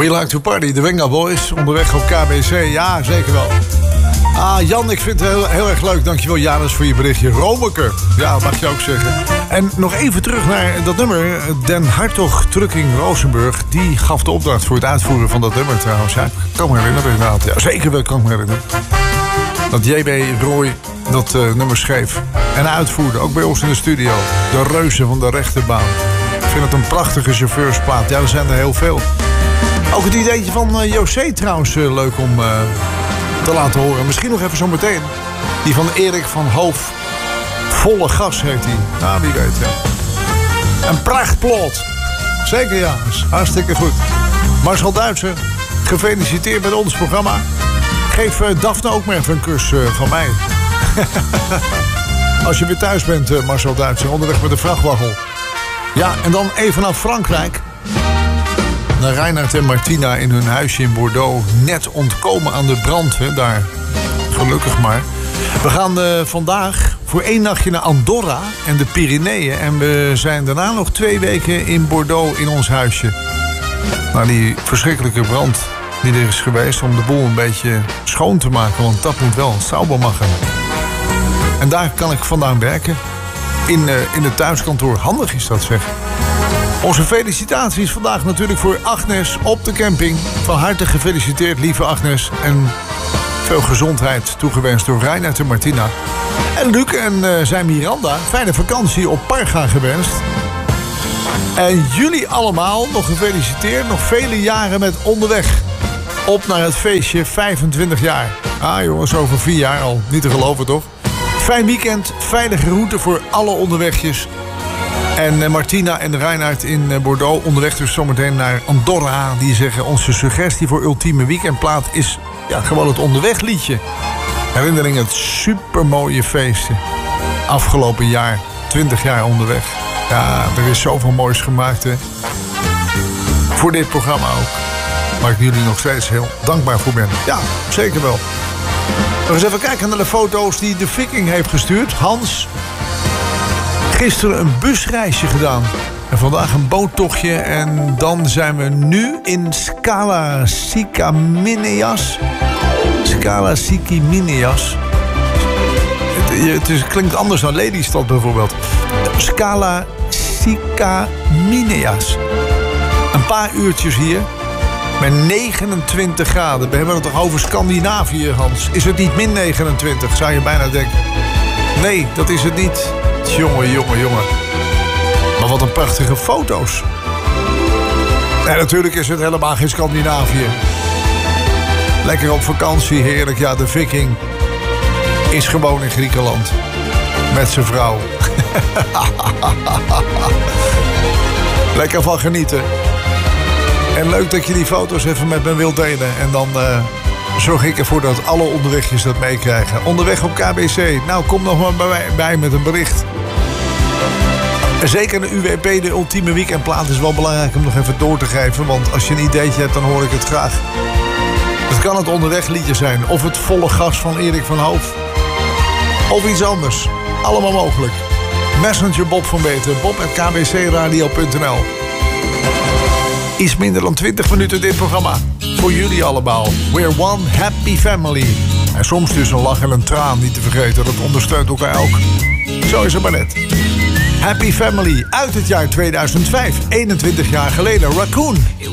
We Like to Party, de Venga Boys, onderweg op KBC. Ja, zeker wel. Jan, ik vind het heel erg leuk. Dankjewel, Janus, voor je berichtje. Romeke, ja, mag je ook zeggen. En nog even terug naar dat nummer. Den Hartog Trucking Rozenburg, die gaf de opdracht voor het uitvoeren van dat nummer trouwens. Ja, ik kan me herinneren inderdaad. Ja, zeker wel, kan ik me herinneren. Dat J.B. Roy dat nummer schreef en uitvoerde, ook bij ons in de studio. De reuzen van de rechterbaan. Ik vind het een prachtige chauffeursplaat. Ja, er zijn er heel veel. Ook het ideetje van José trouwens leuk om te laten horen. Misschien nog even zo meteen. Die van Erik van Hoof. Volle gas heet hij. Nou, wie weet, ja. Een prachtplot. Zeker, ja. Hartstikke goed. Marcel Duitser, gefeliciteerd met ons programma. Geef Daphne ook maar even een kus van mij. Als je weer thuis bent, Marcel Duitser, onderweg met de vrachtwagen. Ja, en dan even naar Frankrijk. Naar Reinhard en Martina in hun huisje in Bordeaux. Net ontkomen aan de brand, hè, daar. Gelukkig maar. We gaan vandaag voor 1 nachtje naar Andorra en de Pyreneeën. En we zijn daarna nog 2 weken in Bordeaux in ons huisje. Nou, die verschrikkelijke brand die er is geweest, om de boel een beetje schoon te maken. Want dat moet wel sauber maken. En daar kan ik vandaan werken. In het thuiskantoor. Handig is dat, zeg. Onze felicitaties vandaag natuurlijk voor Agnes op de camping. Van harte gefeliciteerd, lieve Agnes. En veel gezondheid toegewenst door Reinhard en Martina. En Luc en zijn Miranda. Fijne vakantie op Parga gewenst. En jullie allemaal nog gefeliciteerd. Nog vele jaren met onderweg. Op naar het feestje 25 jaar. Jongens, over 4 jaar al. Niet te geloven, toch? Fijn weekend, veilige route voor alle onderwegjes. En Martina en Reinhard in Bordeaux onderweg dus zometeen naar Andorra. Die zeggen, onze suggestie voor ultieme weekendplaat is gewoon het onderwegliedje. Herinnering het supermooie feesten. Afgelopen jaar, 20 jaar onderweg. Ja, er is zoveel moois gemaakt, hè. Voor dit programma ook. Waar ik jullie nog steeds heel dankbaar voor ben. Ja, zeker wel. Nog eens even kijken naar de foto's die de Viking heeft gestuurd. Hans, gisteren een busreisje gedaan. En vandaag een boottochtje. En dan zijn we nu in Scala Sicamineas. Scala Sicamineas. Het klinkt anders dan Lelystad bijvoorbeeld. Scala Sicamineas. Een paar uurtjes hier. Met 29 graden. We hebben het toch over Scandinavië, Hans. Is het niet min 29, zou je bijna denken. Nee, dat is het niet. Jongen. Maar wat een prachtige foto's. En natuurlijk is het helemaal geen Scandinavië. Lekker op vakantie, heerlijk. Ja, de Viking is gewoon in Griekenland. Met zijn vrouw. Lekker van genieten. En leuk dat je die foto's even met me wilt delen. En dan zorg ik ervoor dat alle onderwegjes dat meekrijgen. Onderweg op KBC. Nou, kom nog maar bij met een bericht. En zeker de UWP, de ultieme weekendplaat, is wel belangrijk om nog even door te geven. Want als je een ideetje hebt, dan hoor ik het graag. Het kan het onderwegliedje zijn. Of het volle gas van Erik van Hoof. Of iets anders. Allemaal mogelijk. Messenger Bob van Beter. bob@kbcradio.nl. Iets minder dan 20 minuten dit programma. Voor jullie allemaal. We're one happy family. En soms dus een lach en een traan, niet te vergeten. Dat ondersteunt elkaar ook. Zo is het maar net. Happy Family uit het jaar 2005. 21 jaar geleden. Raccoon.